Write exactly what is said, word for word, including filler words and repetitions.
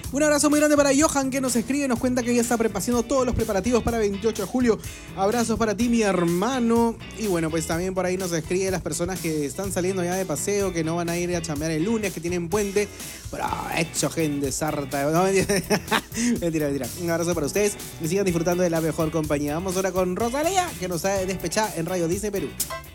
Un abrazo muy grande para Johan, que nos escribe, nos cuenta que ya está haciendo todos los preparativos para veintiocho de julio. Abrazos para ti, mi hermano. Y bueno, pues también por ahí nos escribe las personas que están saliendo ya de paseo, que no van a ir a chambear el lunes, que tienen puente. Provecho, gente sarta. No, mentira, mentira, mentira. Un abrazo para ustedes y sigan disfrutando de la mejor compañía. Vamos ahora con Rosalía, que nos ha despechado en Radio Disney Perú.